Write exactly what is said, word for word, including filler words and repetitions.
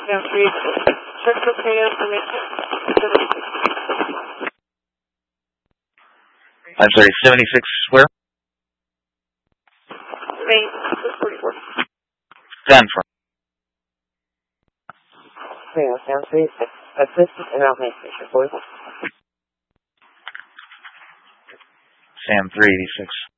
Sam three, check for pay information. I'm sorry, seventy-six where? Main, forty-four. Stand for. Rio, Sam three, assistant and outmate station, please. Sam three eighty-six.